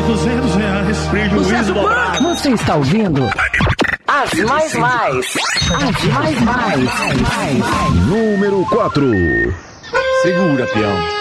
R$200. Prejuízo dobrado. Você está ouvindo? As mais. Número 4. Segura, peão.